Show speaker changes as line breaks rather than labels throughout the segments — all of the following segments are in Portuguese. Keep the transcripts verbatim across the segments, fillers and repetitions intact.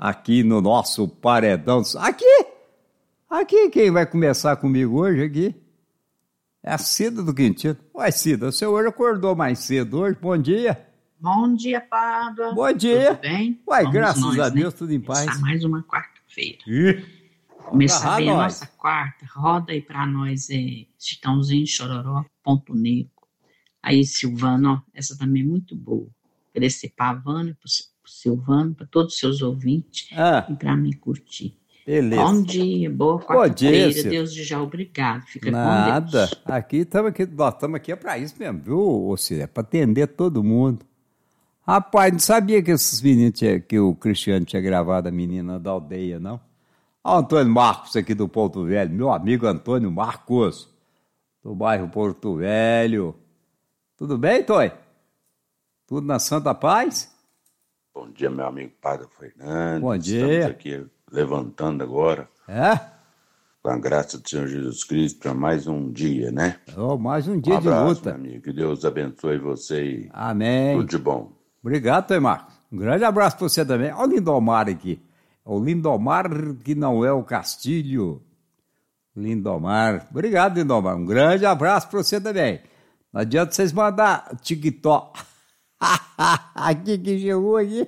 aqui no nosso paredão. Aqui! Aqui quem vai começar comigo hoje aqui é a Cida do Quintino. Ué, Cida, o senhor hoje acordou mais cedo hoje? Bom dia.
Bom dia, Pádua.
Bom dia.
Tudo bem?
Uai,
Vamos
graças
nós,
a
né?
Deus, tudo em paz.
Começar mais uma quarta-feira.
Ih,
Começar bem a
nós.
nossa quarta. Roda aí pra nós, é, Chitãozinho, Chororó, Ponto Negro. Aí, Silvano, ó, essa também é muito boa. Oferecer pra Havana, pro, pro Silvano, pra todos os seus ouvintes
Ah,
e pra mim curtir.
beleza.
Bom dia, boa
dia,
quarta-feira.
Cida.
Deus de já, obrigado. Fica com
Nada.
Deus.
Aqui estamos aqui, nós estamos aqui é para isso mesmo, viu, ô Cida? É para atender todo mundo. Rapaz, não sabia que esses meninos tinha, que o Cristiano tinha gravado a menina da aldeia, não? Ó, Antônio Marcos aqui do Porto Velho, meu amigo Antônio Marcos, do bairro Porto Velho. Tudo bem, Toy? Tudo na Santa Paz?
Bom dia, meu amigo Padre Fernandes.
Bom dia.
Estamos aqui levantando agora,
É?
com a graça do Senhor Jesus Cristo, para mais um dia, né?
Oh, mais um
Um
dia de
abraço,
luta.
meu amigo. Que Deus abençoe você e
Amém.
tudo de bom.
Obrigado, Toy Marcos. Um grande abraço para você também. Olha o Lindomar aqui. É o Lindomar que não é o Castilho. Lindomar. Obrigado, Lindomar. Um grande abraço para você também. Não adianta vocês mandar TikTok. Aqui que chegou aqui.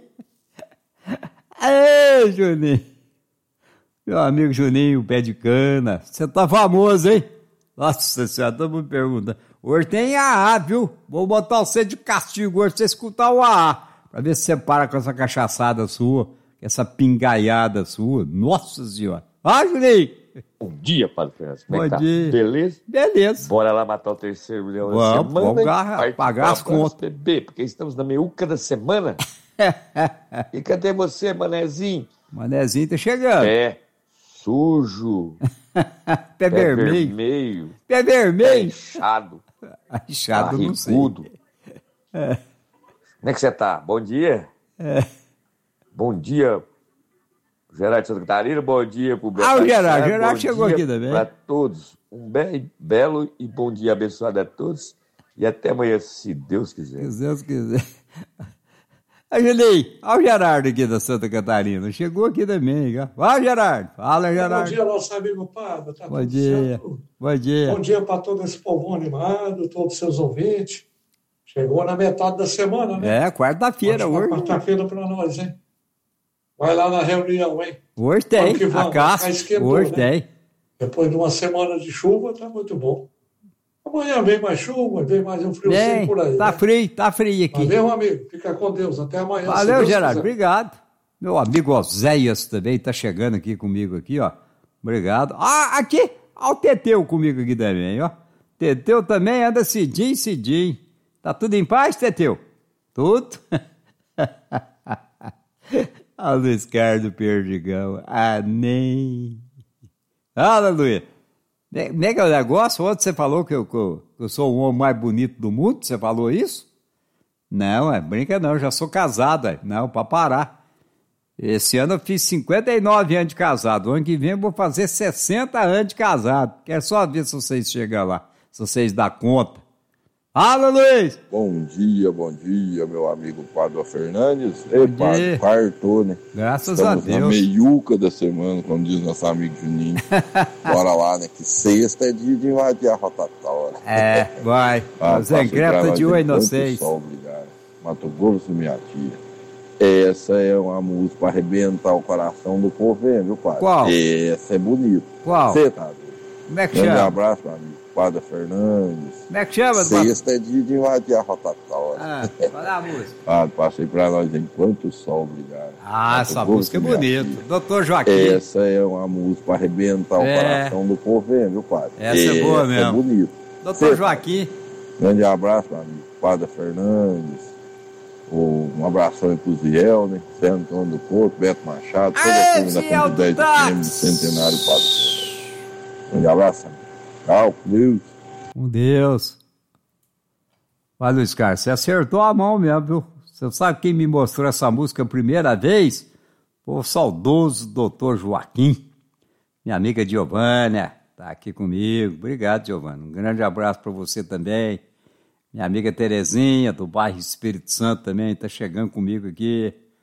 Ei, Juninho. Meu amigo Juninho, pé de cana. Você tá famoso, hein? Nossa senhora, todo mundo pergunta. Hoje tem A A, viu? Vou botar você de castigo hoje pra você escutar o A A. Pra ver se você para com essa cachaçada sua, com essa pingaiada sua. Nossa senhora. Ah, Juninho.
Bom dia, Padre Fernandes. Como
Bom
é que tá?
dia.
Beleza?
Beleza.
Bora lá matar o terceiro milhão da
Vamos,
semana.
vamos
e
gar-
partir
pagar
pra
as
próxima,
contas.
bebê, porque estamos na meiuca da semana. E cadê você, manezinho?
Manezinho tá chegando.
Pé sujo,
Pé
pé
vermelho.
vermelho,
Pé
pé
vermelho.
inchado,
Inchado, não sei.
barrigudo. Como é que você tá? Bom dia. Bom dia, Gerardo de Santa Catarina. Bom dia pro Beto
Ah, o
Machado,
Gerardo. Gerardo
bom
chegou
dia
aqui também.
Para todos. Um be- belo e bom dia abençoado a todos. E até amanhã, se Deus quiser.
Se Deus quiser. Aí, Juninho, olha o Gerardo aqui da Santa Catarina. Chegou aqui também. Ó. Vai, Gerardo. Fala,
Bom
Gerardo.
dia, nosso amigo Pablo. Tá
Bom
tudo
dia.
certo?
Bom dia.
Bom dia para todo esse povão animado, todos os seus ouvintes. Chegou na metade da semana, né?
É, quarta-feira
Ótima
hoje.
quarta-feira para nós, hein? Vai lá na reunião, hein?
Hoje tem.
Vamos que
A
vamos.
caça.
Já esquentou,
Hoje
né?
tem.
Depois de uma semana de chuva, tá muito bom. Amanhã vem mais chuva, vem mais um friozinho
Tem.
por aí.
Tá
né?
frio, tá frio aqui.
Valeu, amigo. Fica com Deus. Até amanhã. se
Valeu,
Deus
Gerardo.
quiser.
Obrigado. Meu amigo Oséias também tá chegando aqui comigo aqui, ó. Obrigado. Ah, aqui. Olha o Teteu comigo aqui também, ó. Teteu também anda cedinho, cedinho. Tá tudo em paz, Teteu? Tudo? Ah, Luiz Carlos do Perdigão. Ah, nem. Aleluia. Como é que é o negócio? Ontem você falou que eu, que eu- que eu sou o homem mais bonito do mundo? Você falou isso? Não, é brinca não, eu já sou casado. é. Não, para parar. Esse ano eu fiz cinquenta e nove anos de casado. O ano que vem eu vou fazer sessenta anos de casado. Quero só ver se vocês chegam lá, se vocês dão conta. Fala, Luiz!
Bom dia, bom dia, meu amigo Padre Fernandes.
Bom
Ei,
dia.
Padre, quartou, né?
Graças
Estamos
a Deus.
na meiuca da semana, como diz nosso amigo Juninho. Bora lá, né? Que sexta é dia de invadir a rotatória.
É, vai.
Ah,
Os secretos de um inocente.
Só obrigado. Mato Grosso, minha tia. Essa é uma música para arrebentar o coração do povo, hein, viu, Padre?
Qual?
Essa é bonita.
Qual?
Você tá doido?
Como é que
Grande
chama?
abraço, meu amigo Padre Fernandes.
Como é que chama?
Sexta é dia de invadir a rotatória.
Ah, qual é a música?
Ah, passei pra nós enquanto o sol brilhar.
Ah, essa
Mato Grosso,
música é
minha
bonita.
filha.
Doutor Joaquim.
Essa é uma música para arrebentar
É.
o coração do povo, hein, viu, Padre?
Essa é boa
Essa
mesmo.
é bonita.
Doutor
Cê-
Joaquim.
Grande abraço, meu amigo Padre Fernandes. O- Um abração aí pro Ziel, né? Zé Antônio do Porto, Beto Machado, toda
Aê,
a turma da
Ziel do
comunidade de
Táxi!
Prêmio do Centenário Padre Fernandes. Grande abraço, amigo. Tchau, com Deus.
Com Deus. Vai, Luiz Carlos, você acertou a mão mesmo, viu? Você sabe quem me mostrou essa música a primeira vez? O saudoso doutor Joaquim. Minha amiga Giovânia tá aqui comigo. Obrigado, Giovânia. Um grande abraço para você também. Minha amiga Terezinha, do bairro Espírito Santo também, tá chegando comigo aqui.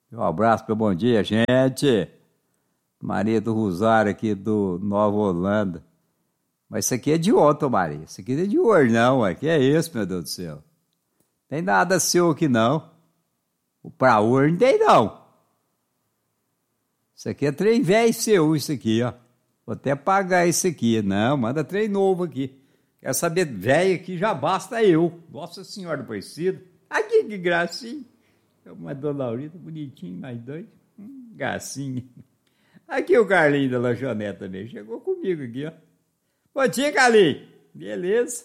Um abraço, meu bom dia, gente. Maria do Rosário aqui do Nova Holanda. Mas isso aqui é de ontem, Maria. Isso aqui não é de hoje, não. Ué. Que é isso, meu Deus do céu? Tem nada seu aqui, não. O pra hoje não tem, não. Isso aqui é trem velho seu, isso aqui, ó. Vou até pagar isso aqui. Não, manda trem novo aqui. Quer saber, velho aqui já basta eu. Nossa Senhora do Aparecido. Aqui, que gracinha. Uma dona Laurita, bonitinho, mais dois. Hum, gracinha. Aqui o Carlinho da lanchonete também. Chegou comigo aqui, ó. Bom dia, Carlinho. Beleza.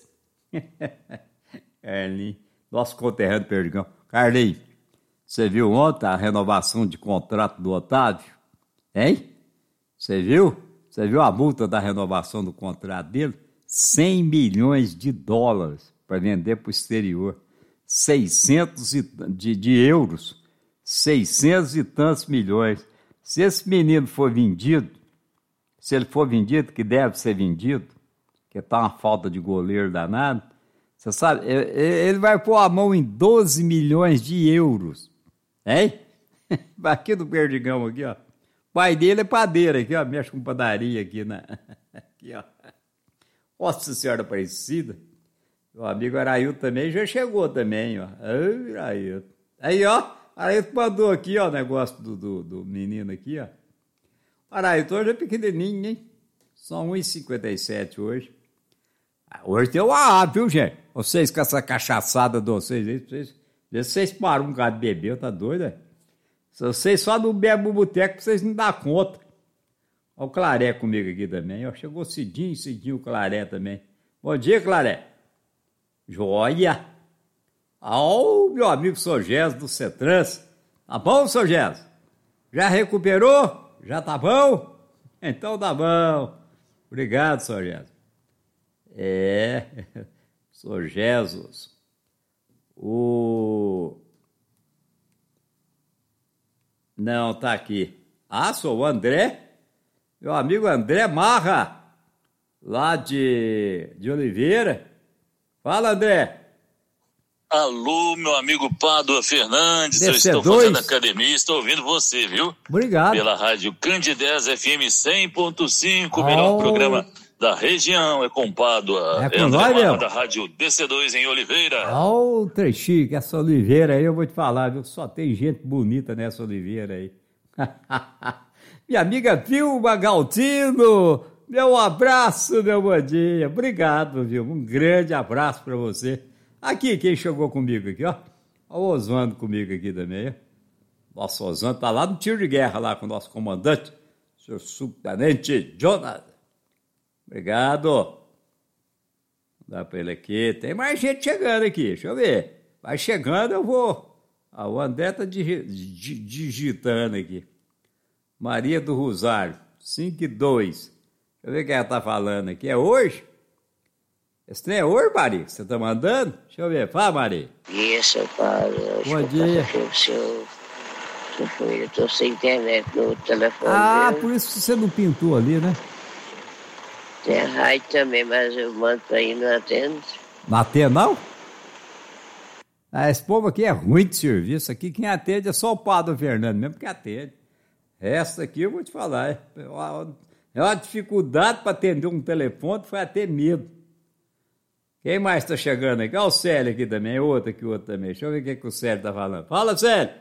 Carlinho. Nosso conterrâneo Perdigão. Carlinho, você viu ontem a renovação de contrato do Otávio? Hein? Você viu? Você viu a multa da renovação do contrato dele? cem milhões de dólares para vender para o exterior. seiscentos de, de euros. seiscentos e tantos milhões. Se esse menino for vendido, se ele for vendido, que deve ser vendido, que está uma falta de goleiro danado, você sabe, ele vai pôr a mão em doze milhões de euros. Hein? Aqui do Perdigão, aqui, ó. O pai dele é padeiro aqui, ó. Mexe com padaria aqui, na... aqui, ó. Nossa Senhora Aparecida. O amigo Arailton também já chegou também, ó. Ai, Arailton. Aí, ó. Arailton mandou aqui, ó, o negócio do, do, do menino aqui, ó. O Arailton hoje é pequenininho, hein? Só um e cinquenta e sete hoje. Hoje tem o A A, viu, gente? Vocês com essa cachaçada de vocês aí, vocês, vocês param um bocado de beber, tá doido, é? Se vocês só não bebem no boteco, vocês não dão conta. Olha o Claré comigo aqui também, ó. Chegou cedinho, cedinho o Claré também. Bom dia, Claré. Joia. Ó, meu amigo Sogés do Cetrans. Tá bom, Sogés? Já recuperou? Já tá bom? Então tá bom. Obrigado, Sogés. É, sou Jesus. O... Não, tá aqui. Ah, sou o André, meu amigo André Marra, lá de, de Oliveira. Fala, André.
Alô, meu amigo Pádua Fernandes,
D C dois.
Eu estou fazendo academia, estou ouvindo você, viu?
Obrigado.
Pela rádio Candidez F M cem ponto cinco, o melhor oh. programa da região, é com Pádua.
É com nós, meu.
Da rádio D C dois em Oliveira.
Olha o trechinho, que essa Oliveira aí, eu vou te falar, viu? Só tem gente bonita nessa Oliveira aí. Minha amiga Vilma Galtino, meu abraço, meu bom dia. Obrigado, Vilma. Um grande abraço para você. Aqui, quem chegou comigo aqui, ó. Olha o Oswando comigo aqui também, ó. Nosso Oswando tá lá no tiro de guerra, lá com o nosso comandante, o senhor subtenente Jonathan. Obrigado. Dá para ele aqui. Tem mais gente chegando aqui, deixa eu ver. Vai chegando, eu vou. Ah, o André tá digitando aqui. Maria do Rosário, cinco e dois. Deixa eu ver quem ela tá falando aqui. É hoje? Esse trem é hoje, Maria? Você tá mandando? Deixa eu ver. Fala, Maria.
Isso, Paulo.
Bom dia.
Seu, seu filho, eu tô sem internet no telefone.
Ah,
meu.
por isso que você não pintou ali, né?
Tem a rádio também, mas eu mando pra ir, não atendo.
Não atende, não? Ah, esse povo aqui é ruim de serviço. Aqui quem atende é só o Pádua Fernando, mesmo que atende. Essa aqui eu vou te falar. É uma, é uma dificuldade para atender um telefone, foi até medo. Quem mais está chegando aqui? Olha o Célio aqui também, outro aqui, outro também. Deixa eu ver o que, que o Célio está falando. Fala, Célio!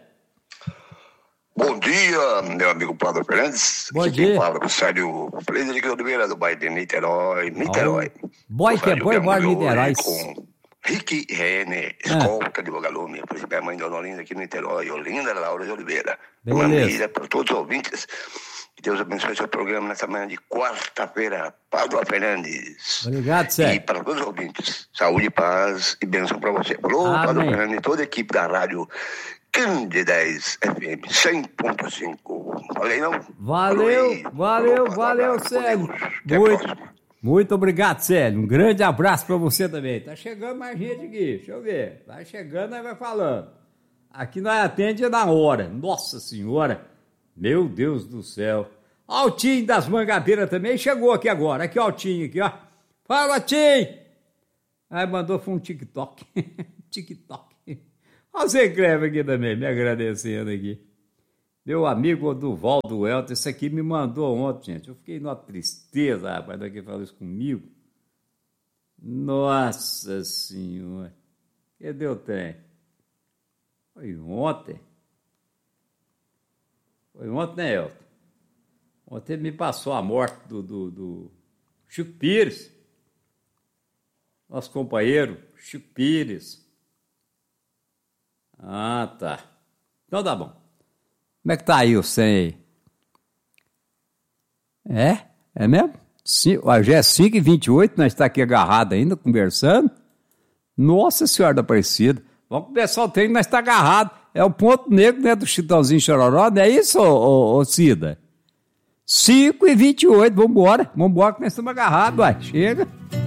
Bom dia, meu amigo Pádua Fernandes.
Bom
aqui
dia.
Quem fala com o Célio Frederico Oliveira, do bairro de Niterói. Niterói.
Oh, boy que é bom, embora Niterói.
Com Rick Rene, escolta de Vagalume, príncipe mãe de Dona Olinda aqui no Niterói, Olinda Laura de Oliveira. Uma família para todos os ouvintes. Que Deus abençoe seu programa nessa manhã de quarta-feira, Pádua Fernandes.
Obrigado, Célio.
E para todos os ouvintes, saúde, paz e bênção para você. Falou, Pádua Fernandes e toda a equipe da rádio Candidez F M cem ponto cinco. Falei, não?
Valeu, valeu, Falou, valeu, Célio. Muito, muito obrigado, Célio. Um grande abraço para você também. Tá chegando mais gente aqui, deixa eu ver. Vai chegando, aí vai falando. Aqui nós atende na hora. Nossa Senhora, meu Deus do céu. Altinho das Mangabeiras também chegou aqui agora. Aqui, Altinho, aqui, ó. Fala, Tim! Aí mandou foi um TikTok. TikTok. Olha você escreve aqui também, me agradecendo aqui. Meu amigo Duvaldo Welter, esse aqui me mandou ontem, gente. Eu fiquei numa tristeza, rapaz, daqui falou isso comigo. Nossa Senhora. Cadê o trem? Foi ontem. Foi ontem, né, Elton? Ontem me passou a morte do, do, do Chico Pires. Nosso companheiro, Chico Pires. Ah, tá. Então tá bom. Como é que tá aí o cem aí? É? É mesmo? Sim, já é cinco e vinte e oito, nós estamos aqui agarrados ainda, conversando. Nossa Senhora da Aparecida. Vamos começar o treino, nós estamos agarrados. É o ponto negro, né, do Chitãozinho Chororó, não é isso, ô, ô, ô Cida? cinco e vinte e oito, vamos embora. Vamos embora que nós estamos agarrados, uai. Chega.